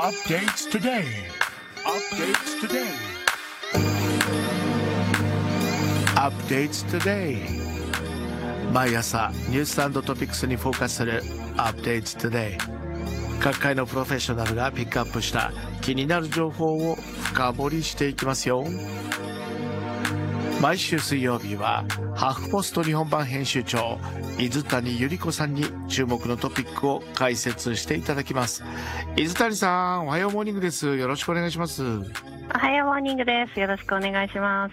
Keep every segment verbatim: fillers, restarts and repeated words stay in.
Updates today. Updates today. Updates today. 毎朝ニュース&トピックスにフォーカスする Updates today。各界のプロフェッショナルがピックアップした気になる情報を深掘りしていきますよ。毎週水曜日はハーフポスト日本版編集長伊豆谷由里子さんに注目のトピックを解説していただきます。伊豆谷さん、おはようモーニングです。よろしくお願いします。 おはようモーニングです。よろしくお願いします。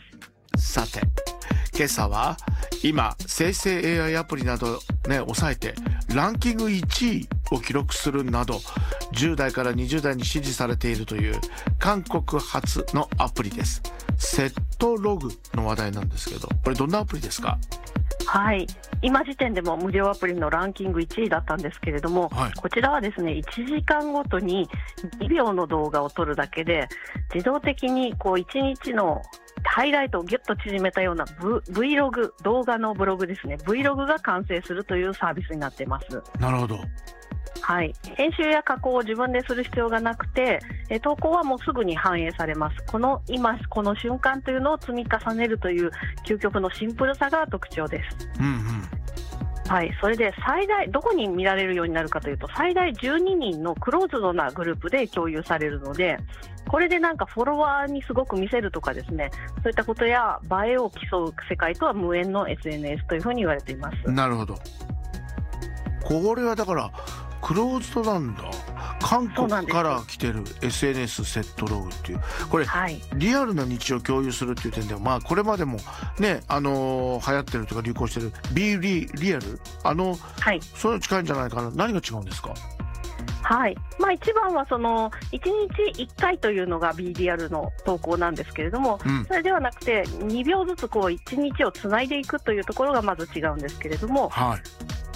さて、今朝は今生成 エーアイ アプリなどね抑えてランキングいちいを記録するなどじゅう代からにじゅう代に支持されているという韓国発のアプリです。セットログの話題なんですけど、これどんなアプリですか？ はい、今時点でも無料アプリのランキングいちいだったんですけれども、はい、こちらはですねいちじかんごとににびょうの動画を撮るだけで自動的にこういちにちのハイライトをギュッと縮めたような Vlog 動画のブログですね Vlog が完成するというサービスになっています。 なるほど。 はい、編集や加工を自分でする必要がなくて、え投稿はもうすぐに反映されます。この今この瞬間というのを積み重ねるという究極のシンプルさが特徴です。 うんうん。 はい、それで最大どこに見られるようになるかというと最大じゅうににんのクローズドなグループで共有されるので、これでなんかフォロワーにすごく見せるとかですね、そういったことや映えを競う世界とは無縁の エスエヌエス というふうに言われています。 なるほど。これはだからクローズドなんだ。韓国から来てる エスエヌエス セットログっていうこれ、はい、リアルな日常を共有するっていう点ではまあこれまでもねあのー、流行ってるとか流行してる Be リ, リアルあの、はい、そういうの近いんじゃないかな。何が違うんですか？ はい、まあ、一番はそのいちにちいっかいというのが Be リアルの投稿なんですけれども、うん、それではなくてにびょうずつこういちにちをつないでいくというところがまず違うんですけれども、はい、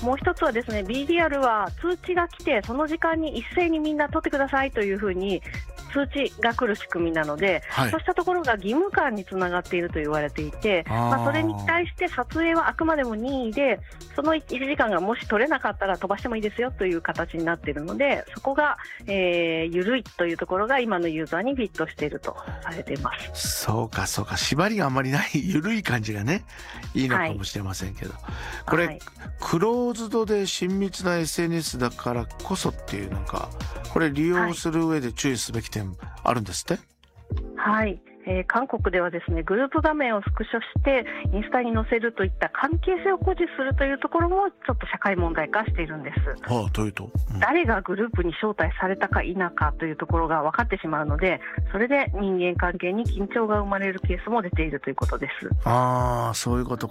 もう一つはですね Be リアルは通知が来てその時間に一斉にみんな撮ってくださいというふうに通知が来る仕組みなので、はい、そうしたところが義務感につながっていると言われていて、あ、まあ、それに対して撮影はあくまでも任意でそのいちじかんがもし撮れなかったら飛ばしてもいいですよという形になっているので、そこが、えー、緩いというところが今のユーザーにフィットしているとされています。 そうかそうか、縛りがあんまりない緩い感じがねいいのかもしれませんけど、はい、これ、はい、クローズドで親密な エスエヌエス だからこそっていうなんかこれ利用する上で注意すべき点あるんですって？ はい、えー、韓国ではですねグループ画面をスクショしてインスタに載せるといった関係性を誇示するというところもちょっと社会問題化しているんです。 はあ、というと、うん、誰がグループに招待されたか否かというところが分かってしまうので、それで人間関係に緊張が生まれるケースも出ているということです。 ああ、そういうこと